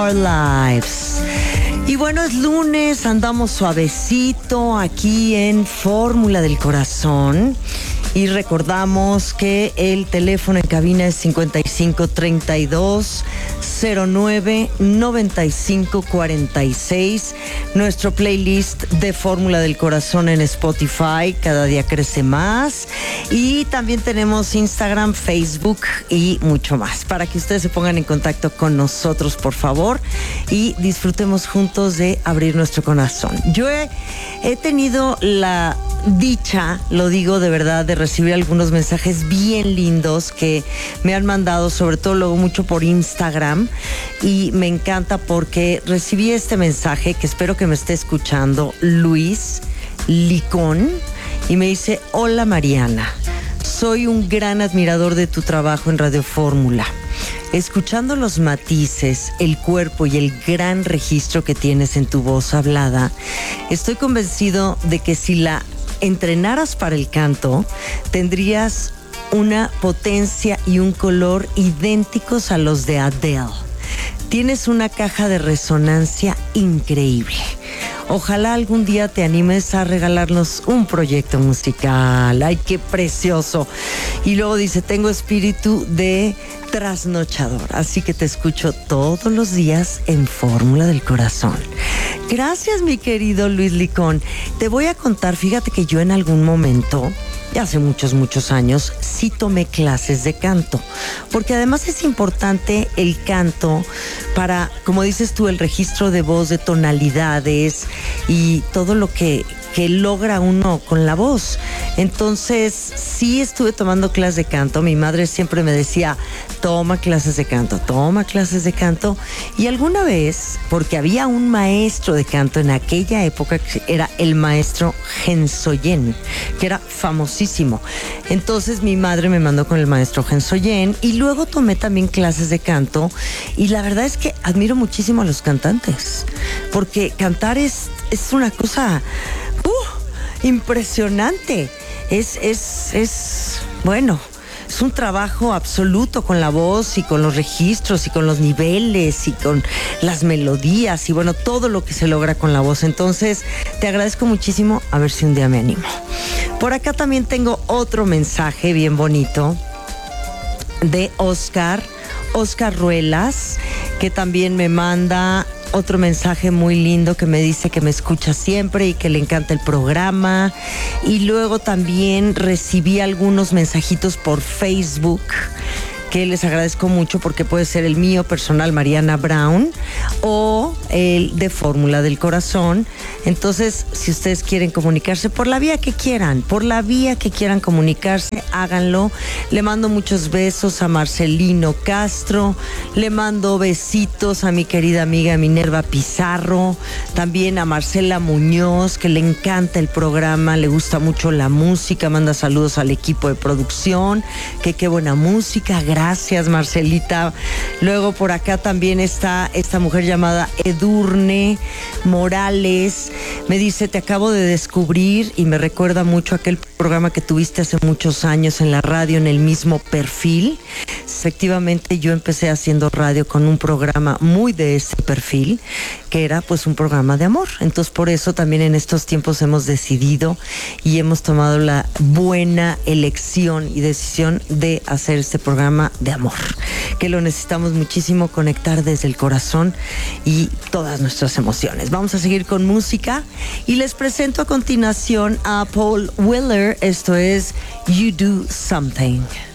Our Lives. Y bueno, es lunes, andamos suavecito aquí en Fórmula del Corazón. Y recordamos que el teléfono en cabina es 5532-099546. Nuestro playlist de Fórmula del Corazón en Spotify, cada día crece más. Y también tenemos Instagram, Facebook y mucho más. Para que ustedes se pongan en contacto con nosotros, por favor, y disfrutemos juntos de abrir nuestro corazón. Yo he tenido la dicha, lo digo de verdad, de recibir algunos mensajes bien lindos que me han mandado, sobre todo luego mucho por Instagram, y me encanta porque recibí este mensaje que espero que me esté escuchando, Luis Licón, y me dice: hola Mariana, soy un gran admirador de tu trabajo en Radio Fórmula. Escuchando los matices, el cuerpo y el gran registro que tienes en tu voz hablada, estoy convencido de que si la entrenaras para el canto, tendrías una potencia y un color idénticos a los de Adele. Tienes una caja de resonancia increíble. Ojalá algún día te animes a regalarnos un proyecto musical. ¡Ay, qué precioso! Y luego dice: tengo espíritu de trasnochador, así que te escucho todos los días en Fórmula del Corazón. Gracias, mi querido Luis Licón. Te voy a contar, fíjate que yo en algún momento, ya hace muchos años, sí tomé clases de canto, porque además es importante el canto para, como dices tú, el registro de voz, de tonalidades y todo lo que logra uno con la voz. Entonces, sí estuve tomando clases de canto. Mi madre siempre me decía: toma clases de canto. Y alguna vez, porque había un maestro de canto en aquella época que era el maestro Gensoyen, que era famosísimo. Entonces mi madre me mandó con el maestro Gensoyen y luego tomé también clases de canto, y la verdad es que admiro muchísimo a los cantantes, porque cantar es una cosa impresionante. Bueno, es un trabajo absoluto con la voz y con los registros y con los niveles y con las melodías y bueno, todo lo que se logra con la voz. Entonces, te agradezco muchísimo, a ver si un día me animo. Por acá también tengo otro mensaje bien bonito de Oscar Ruelas, que también me manda otro mensaje muy lindo que me dice que me escucha siempre y que le encanta el programa. Y luego también recibí algunos mensajitos por Facebook que les agradezco mucho, porque puede ser el mío personal, Mariana Brown, o el de Fórmula del Corazón. Entonces, si ustedes quieren comunicarse por la vía que quieran comunicarse, háganlo. Le mando muchos besos a Marcelino Castro, le mando besitos a mi querida amiga Minerva Pizarro, también a Marcela Muñoz, que le encanta el programa, le gusta mucho la música, manda saludos al equipo de producción, que qué buena música. Gracias, Marcelita. Luego por acá también está esta mujer llamada Edurne Morales. Me dice: te acabo de descubrir y me recuerda mucho aquel programa que tuviste hace muchos años en la radio, en el mismo perfil. Efectivamente, yo empecé haciendo radio con un programa muy de ese perfil, que era pues un programa de amor. Entonces, por eso también en estos tiempos hemos decidido y hemos tomado la buena elección y decisión de hacer este programa de amor, que lo necesitamos muchísimo, conectar desde el corazón y todas nuestras emociones. Vamos a seguir con música y les presento a continuación a Paul Weller. Esto es You Do Something.